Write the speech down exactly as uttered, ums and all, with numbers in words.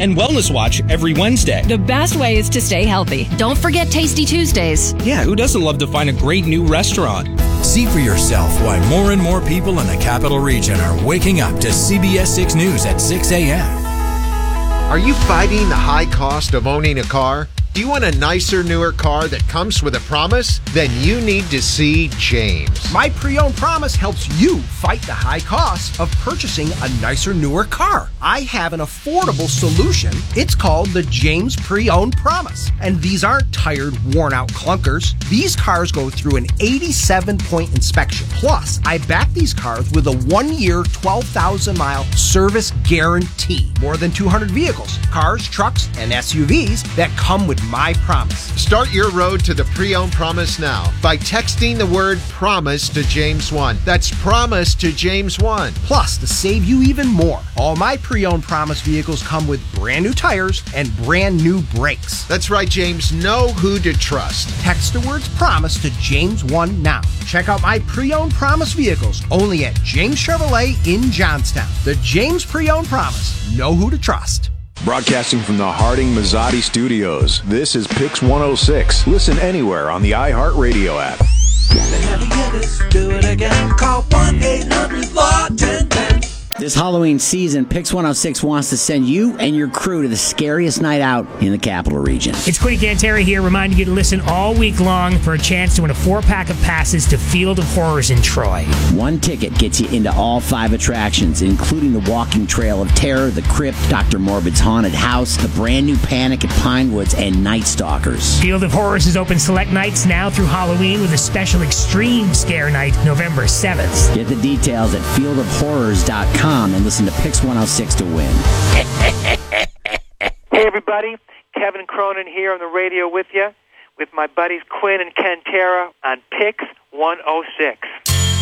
and Wellness Watch every Wednesday. The best way is to stay healthy. Don't forget Tasty Tuesdays. Yeah, who doesn't love to find a great new restaurant? See for yourself why more and more people in the capital region are waking up to C B S six News at six a.m. Are you fighting the high cost of owning a car? Do you want a nicer, newer car that comes with a promise? Then you need to see James. My pre-owned promise helps you fight the high cost of purchasing a nicer, newer car. I have an affordable solution. It's called the James Pre-Owned Promise. And these aren't tired, worn-out clunkers. These cars go through an eighty-seven point inspection. Plus, I back these cars with a one-year, twelve thousand mile service guarantee. More than two hundred vehicles, cars, trucks, and S U Vs that come with my promise. Start your road to the pre-owned promise now by texting the word promise to James one. That's promise to James one. Plus, to save you even more, all my pre-owned promise vehicles come with brand new tires and brand new brakes. That's right, James. Know who to trust. Text the words promise to James one now. Check out my pre-owned promise vehicles only at James Chevrolet in Johnstown. The James Pre-Owned Promise. Know who to trust. Broadcasting from the Harding Mazzotti Studios, this is Pix one oh six. Listen anywhere on the iHeartRadio app. Do it again. Call one eight hundred four one zero one zero. This Halloween season, Pix one oh six wants to send you and your crew to the scariest night out in the capital region. It's Quinny Canteri here, reminding you to listen all week long for a chance to win a four-pack of passes to Field of Horrors in Troy. One ticket gets you into all five attractions, including the Walking Trail of Terror, the Crypt, Doctor Morbid's Haunted House, the brand new Panic at Pinewoods, and Night Stalkers. Field of Horrors is open select nights now through Halloween with a special Extreme Scare Night November seventh. Get the details at field of horrors dot com and listen to Pix one oh six to win. Hey, everybody. Kevin Cronin here on the radio with you, with my buddies Quinn and Cantera on Pix one oh six.